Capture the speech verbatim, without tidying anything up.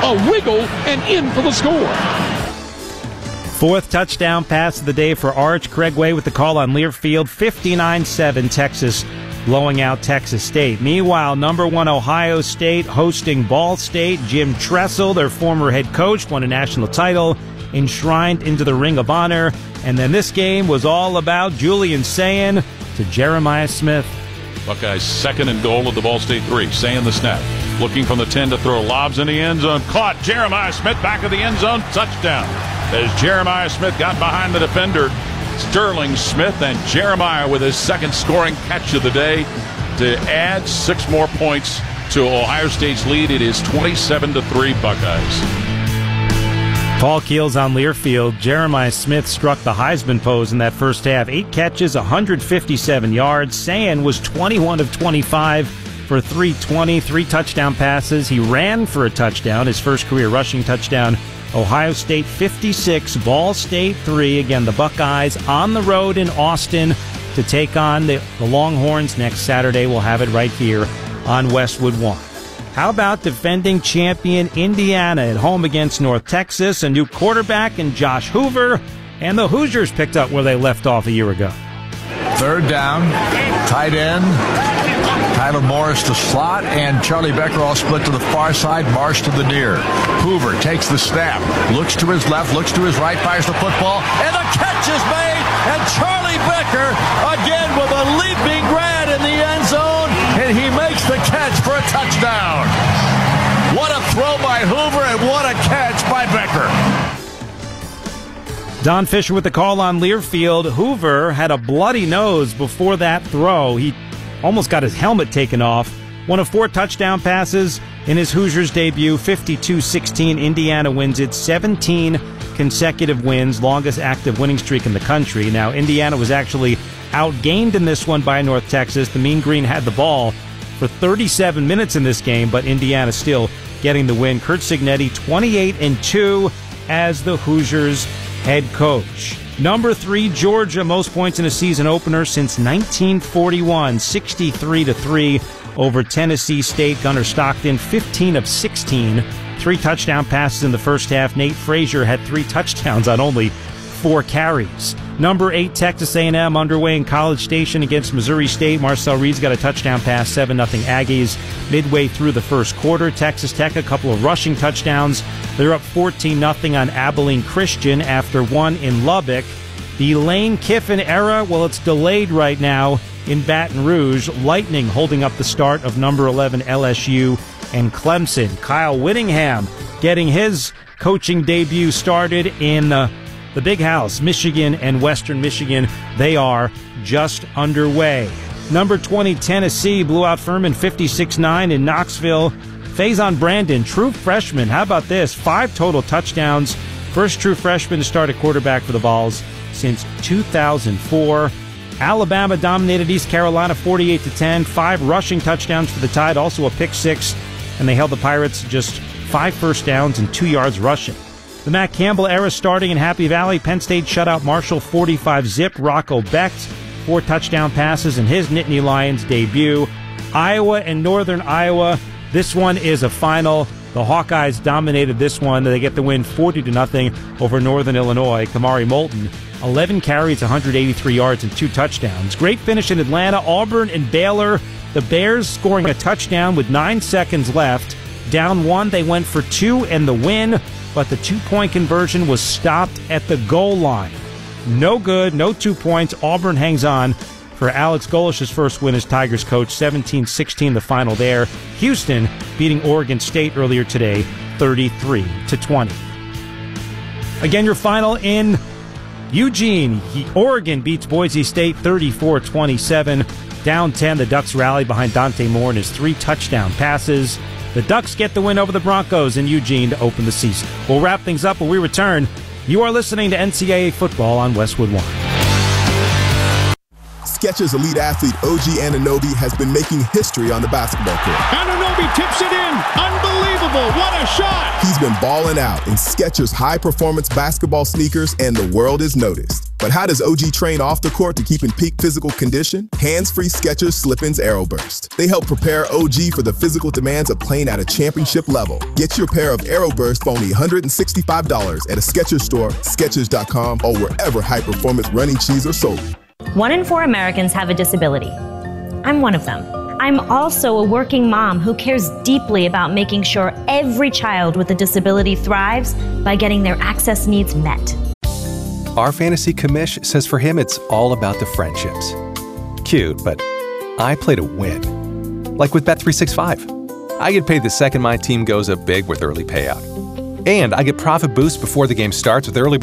a wiggle, and in for the score. Fourth touchdown pass of the day for Arch Cregway with the call on Learfield. fifty-nine seven, Texas blowing out Texas State. Meanwhile, number one Ohio State hosting Ball State. Jim Tressel, their former head coach, won a national title, enshrined into the Ring of Honor. And then this game was all about Julian Sayin to Jeremiah Smith. Buckeyes second and goal at the Ball State three. Sayin the snap. Looking from the ten to throw lobs in the end zone. Caught. Jeremiah Smith back of the end zone. Touchdown. As Jeremiah Smith got behind the defender, Sterling Smith, and Jeremiah with his second scoring catch of the day to add six more points to Ohio State's lead. It is twenty-seven to three Buckeyes. Paul Keels on Learfield. Jeremiah Smith struck the Heisman pose in that first half. Eight catches, one hundred fifty-seven yards. Sayin was twenty-one of twenty-five for three twenty, three touchdown passes. He ran for a touchdown, his first career rushing touchdown. Ohio State fifty-six, Ball State three. Again, the Buckeyes on the road in Austin to take on the, the Longhorns next Saturday. We'll have it right here on Westwood One. How about defending champion Indiana at home against North Texas? A new quarterback in Josh Hoover, and the Hoosiers picked up where they left off a year ago. Third down, tight end, Tyler Morris to slot, and Charlie Becker all split to the far side, Marsh to the near. Hoover takes the snap, looks to his left, looks to his right, fires the football, and the catch is made, and Charlie Becker again with a leaping grab in the end zone, and he makes the catch for a touchdown. What a throw by Hoover, and what a catch by Becker. Don Fisher with the call on Learfield. Hoover had a bloody nose before that throw. He almost got his helmet taken off. One of four touchdown passes in his Hoosiers debut. fifty-two sixteen, Indiana wins it. seventeen consecutive wins, longest active winning streak in the country. Now, Indiana was actually outgained in this one by North Texas. The Mean Green had the ball for thirty-seven minutes in this game, but Indiana still getting the win. Curt Cignetti, twenty-eight and two as the Hoosiers head coach. Number three, Georgia, most points in a season opener since nineteen forty-one, sixty-three to three over Tennessee State. Gunnar Stockton, fifteen of sixteen, three touchdown passes in the first half. Nate Frazier had three touchdowns on only four carries. Number eight, Texas A and M, underway in College Station against Missouri State. Marcel Reed's got a touchdown pass, seven nothing Aggies. Midway through the first quarter, Texas Tech, a couple of rushing touchdowns. They're up fourteen nothing on Abilene Christian after one in Lubbock. The Lane Kiffin era, well, it's delayed right now in Baton Rouge. Lightning holding up the start of number eleven L S U and Clemson. Kyle Whittingham getting his coaching debut started in the The Big House, Michigan and Western Michigan, they are just underway. Number twenty, Tennessee, blew out Furman fifty-six nine in Knoxville. Faison Brandon, true freshman. How about this? Five total touchdowns. First true freshman to start at quarterback for the Vols since two thousand four. Alabama dominated East Carolina forty-eight to ten. Five rushing touchdowns for the Tide, also a pick six. And they held the Pirates just five first downs and two yards rushing. The Matt Campbell era starting in Happy Valley. Penn State shut out Marshall forty-five zip. Rocco Becht, four touchdown passes in his Nittany Lions debut. Iowa and Northern Iowa. This one is a final. The Hawkeyes dominated this one. They get the win forty to nothing over Northern Illinois. Kamari Moulton, eleven carries, one hundred eighty-three yards, and two touchdowns. Great finish in Atlanta. Auburn and Baylor. The Bears scoring a touchdown with nine seconds left. Down one, they went for two and the win, but the two-point conversion was stopped at the goal line. No good, no two points. Auburn hangs on for Alex Golish's first win as Tigers coach, seventeen sixteen the final there. Houston beating Oregon State earlier today, thirty-three to twenty. Again, your final in Eugene. He, Oregon beats Boise State thirty-four twenty-seven. Down ten, the Ducks rally behind Dante Moore and his three touchdown passes. The Ducks get the win over the Broncos in Eugene to open the season. We'll wrap things up when we return. You are listening to N C double A Football on Westwood One. Skechers elite athlete O G Anunoby has been making history on the basketball court. Anunoby tips it in. Unbelievable. What a shot. He's been balling out in Skechers high-performance basketball sneakers, and the world is noticed. But how does O G train off the court to keep in peak physical condition? Hands-free Skechers Slip-ins Aeroburst. They help prepare O G for the physical demands of playing at a championship level. Get your pair of Aeroburst for only one hundred sixty-five dollars at a Skechers store, Skechers dot com, or wherever high-performance running shoes are sold. One in four Americans have a disability. I'm one of them. I'm also a working mom who cares deeply about making sure every child with a disability thrives by getting their access needs met. Our fantasy commish says for him it's all about the friendships. Cute, but I play to win. Like with Bet three sixty-five. I get paid the second my team goes up big with early payout. And I get profit boosts before the game starts with early